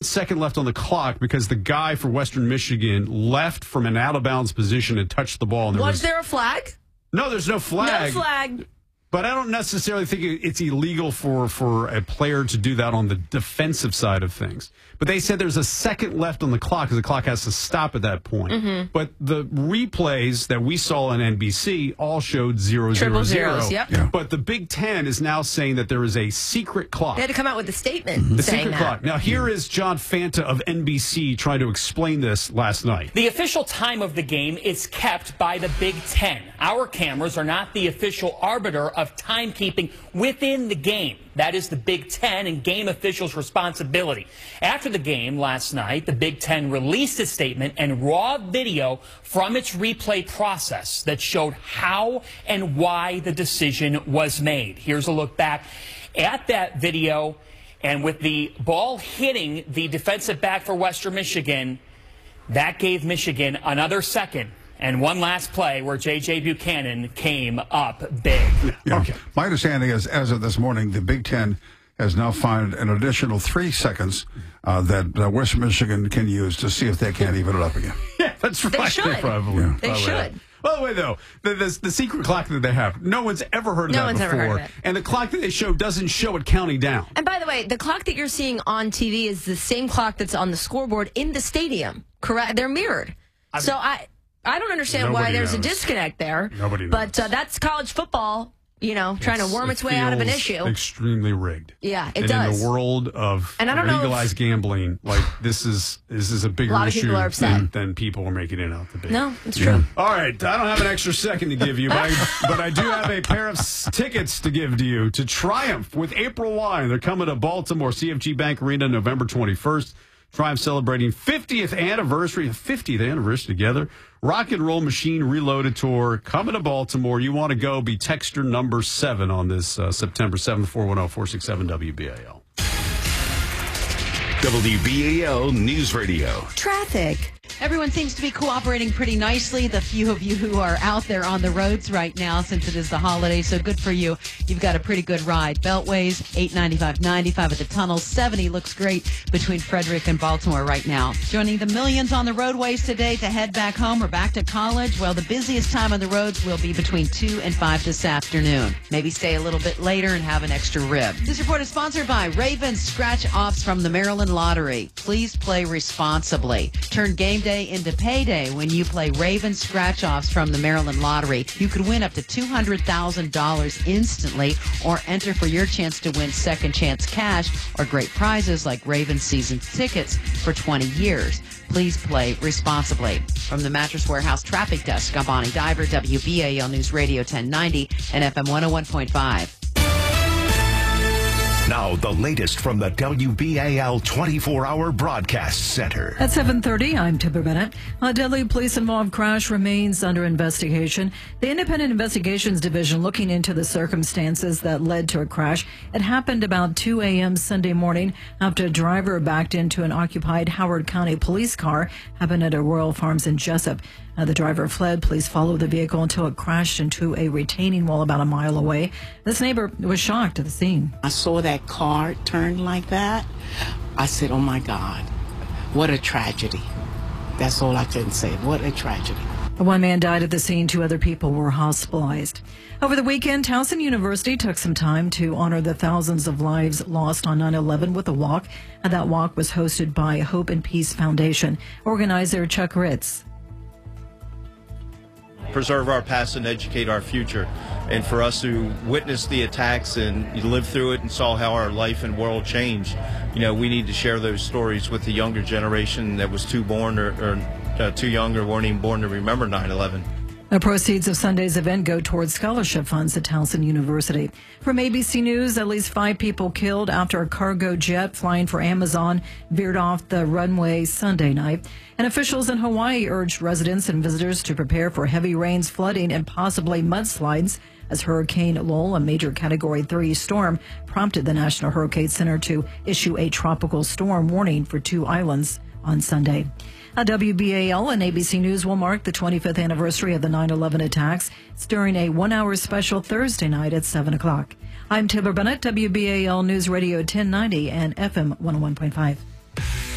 second left on the clock because the guy for Western Michigan left from an out-of-bounds position and touched the ball. And was there a flag? No, there's no flag. No flag. But I don't necessarily think it's illegal for a player to do that on the defensive side of things. But they said there's a second left on the clock because the clock has to stop at that point. Mm-hmm. But the replays that we saw on NBC all showed 0-0-0. Yep. Yeah. But the Big Ten is now saying that there is a secret clock. They had to come out with a statement The saying secret that. clock. Now, here is John Fanta of NBC trying to explain this last night. The official time of the game is kept by the Big Ten. Our cameras are not the official arbiter of timekeeping within the game. That is the Big Ten and game officials' responsibility. After the game last night, the Big Ten released a statement and raw video from its replay process that showed how and why the decision was made. Here's a look back at that video, and with the ball hitting the defensive back for Western Michigan, that gave Michigan another second. And one last play where J.J. Buchanan came up big. Yeah. Okay. My understanding is, as of this morning, the Big Ten has now found an additional 3 seconds that Western Michigan can use to see if they can't even it up again. Yeah, that's right. They should. Probably. Yeah. They should. By the way, though, the secret clock that they have, no one's ever heard of No that one's before. ever heard of it. And the clock that they show doesn't show it counting down. And by the way, the clock that you're seeing on TV is the same clock that's on the scoreboard in the stadium. Correct? They're mirrored. So I don't understand why there's a disconnect there. Nobody knows. But that's college football, trying to worm its way out of an issue. Extremely rigged. Yeah, it and does. in the world of And I don't know legalized gambling, like this is a bigger lot of issue people are upset. than people are making it out to be. No, it's true. All right, I don't have an extra second to give you, but I do have a pair of tickets to give to you to Triumph with April Wine. They're coming to Baltimore, CFG Bank Arena, November 21st. Triumph celebrating 50th anniversary together. Rock and Roll Machine Reloaded Tour coming to Baltimore. You want to go, be texter number 7 on this September 7th, 410-467-WBAL. WBAL News Radio. Traffic. Everyone seems to be cooperating pretty nicely. The few of you who are out there on the roads right now, since it is the holiday, so good for you. You've got a pretty good ride. Beltways, 895, 95 at the tunnels. 70 looks great between Frederick and Baltimore right now. Joining the millions on the roadways today to head back home or back to college, well, the busiest time on the roads will be between 2 and 5 this afternoon. Maybe stay a little bit later and have an extra rib. This report is sponsored by Ravens Scratch-Offs from the Maryland Lottery. Please play responsibly. Turn game day into payday when you play Ravens Scratch-Offs from the Maryland Lottery. You could win up to $200,000 instantly or enter for your chance to win second chance cash or great prizes like Ravens season tickets for 20 years. Please play responsibly. From the Mattress Warehouse Traffic Desk, I'm Bonnie Diver, WBAL News Radio 1090 and FM 101.5. Now, the latest from the WBAL 24-hour broadcast center. At 7:30, I'm Tipper Bennett. A deadly police-involved crash remains under investigation. The Independent Investigations Division looking into the circumstances that led to a crash. It happened about 2 a.m. Sunday morning after a driver backed into an occupied Howard County police car. Happened at a Royal Farms in Jessup. The driver fled. Police followed the vehicle until it crashed into a retaining wall about a mile away. This neighbor was shocked at the scene. I saw that car turn like that. I said, oh, my God, what a tragedy. That's all I can say. What a tragedy. One man died at the scene. 2 other people were hospitalized. Over the weekend, Towson University took some time to honor the thousands of lives lost on 9/11 with a walk. And that walk was hosted by Hope and Peace Foundation. Organizer Chuck Ritz. Preserve our past and educate our future. And for us to witness the attacks and live through it and saw how our life and world changed, we need to share those stories with the younger generation that was too young or weren't even born to remember 9/11. The proceeds of Sunday's event go towards scholarship funds at Towson University. From ABC News, at least 5 people killed after a cargo jet flying for Amazon veered off the runway Sunday night. And officials in Hawaii urged residents and visitors to prepare for heavy rains, flooding, and possibly mudslides as Hurricane Lowell, a major Category 3 storm, prompted the National Hurricane Center to issue a tropical storm warning for 2 islands on Sunday. WBAL and ABC News will mark the 25th anniversary of the 9/11 attacks. It's during a 1-hour special Thursday night at 7 o'clock. I'm Tipper Bennett, WBAL News Radio 1090 and FM 101.5.